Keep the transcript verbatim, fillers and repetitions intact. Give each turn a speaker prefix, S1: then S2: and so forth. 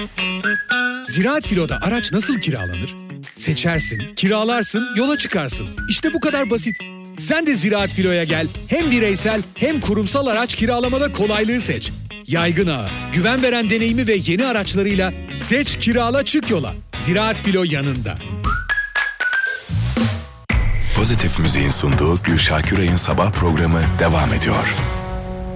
S1: Ziraat Filo'da araç nasıl kiralanır? Seçersin, kiralarsın, yola çıkarsın. İşte bu kadar basit. Sen de Ziraat Filo'ya gel. Hem bireysel hem kurumsal araç kiralamada kolaylığı seç. Yaygın ağı, güven veren deneyimi ve yeni araçlarıyla seç, kirala, çık yola. Ziraat Filo yanında.
S2: Pozitif Müziğin sunduğu Gülşah Küray'ın sabah programı devam ediyor.